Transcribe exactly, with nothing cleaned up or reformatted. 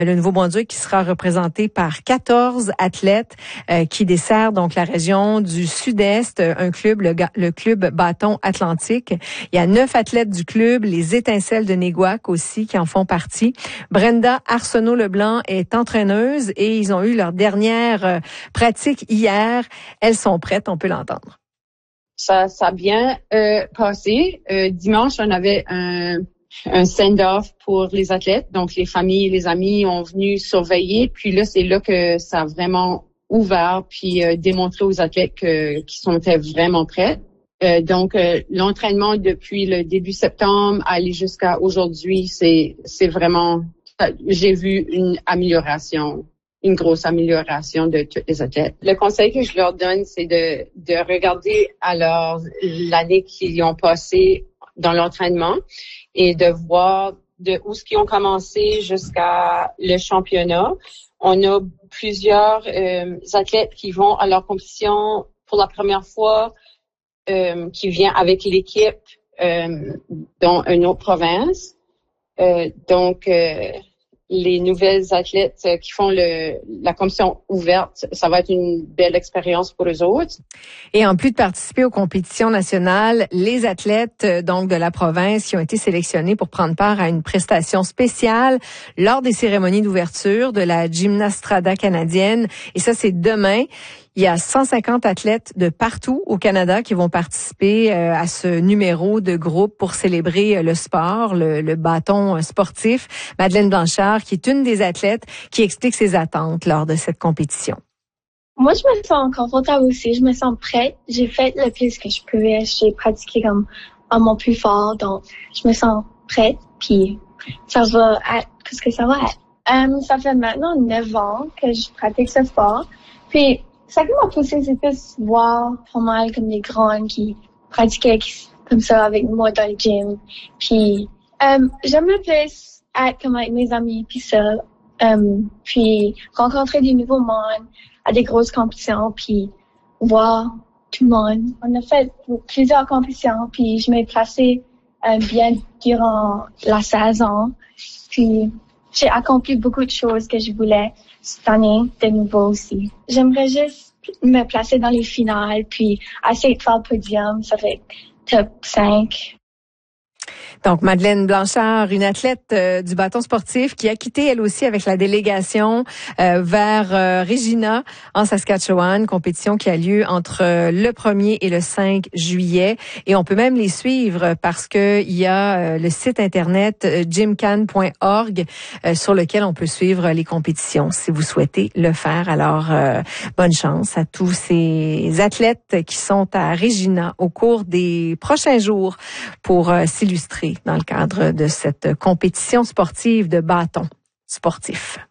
Le Nouveau-Brunswick qui sera représenté par quatorze athlètes euh, qui desserrent donc la région du Sud-Est, un club, le, le club Bâton Atlantique. Il y a neuf athlètes du club, les Étincelles de Néguac aussi qui en font partie. Brenda Arsenault-Leblanc est entraîneuse et ils ont eu leur dernière euh, pratique hier. Elles sont prêtes, on peut l'entendre. Ça, ça a bien euh, passé. Euh, dimanche, on avait un un send-off pour les athlètes. Donc, les familles et les amis ont venu surveiller. Puis là, c'est là que ça a vraiment ouvert puis euh, démontré aux athlètes que, qui sont vraiment prêts. Euh, donc, euh, l'entraînement depuis le début septembre aller jusqu'à aujourd'hui, c'est, c'est vraiment, j'ai vu une amélioration, une grosse amélioration de tous les athlètes. Le conseil que je leur donne, c'est de, de regarder alors l'année qu'ils ont passée dans l'entraînement et de voir de où ce qu'ils ont commencé jusqu'à le championnat. On a plusieurs euh, athlètes qui vont à leur compétition pour la première fois, euh, qui vient avec l'équipe euh, dans une autre province. Euh, donc, euh, les nouvelles athlètes qui font le, la compétition ouverte, ça va être une belle expérience pour eux autres. Et en plus de participer aux compétitions nationales, les athlètes donc de la province qui ont été sélectionnés pour prendre part à une prestation spéciale lors des cérémonies d'ouverture de la Gymnastrada canadienne. Et ça, c'est demain. Il y a cent cinquante athlètes de partout au Canada qui vont participer à ce numéro de groupe pour célébrer le sport, le, le bâton sportif. Madeleine Blanchard, qui est une des athlètes, qui explique ses attentes lors de cette compétition. Moi, je me sens confortable aussi. Je me sens prête. J'ai fait le plus que je pouvais. J'ai pratiqué comme à mon plus fort. Donc, je me sens prête. Puis, ça va être... Qu'est-ce que ça va être? Um, ça fait maintenant neuf ans que je pratique ce sport. Puis, ça qui m'a poussé, c'est plus voir pas mal comme les grands qui pratiquaient comme ça avec moi dans le gym. Puis, um, j'aimerais plus être comme avec mes amis, puis ça. Um, puis, rencontrer des nouveaux mondes à des grosses compétitions, puis voir tout le monde. On a fait plusieurs compétitions, puis je m'ai placée um, bien durant la saison. Puis, j'ai accompli beaucoup de choses que je voulais cette année de nouveau aussi. J'aimerais juste me placer dans les finales, puis essayer de faire le podium, ça fait top cinq. Donc, Madeleine Blanchard, une athlète euh, du bâton sportif qui a quitté elle aussi avec la délégation euh, vers euh, Regina en Saskatchewan, compétition qui a lieu entre euh, le premier et le cinq juillet. Et on peut même les suivre parce que il y a euh, le site internet euh, gymcan point org euh, sur lequel on peut suivre les compétitions si vous souhaitez le faire. Alors, euh, bonne chance à tous ces athlètes qui sont à Regina au cours des prochains jours pour euh, s'illustrer dans le cadre de cette compétition sportive de bâton sportif.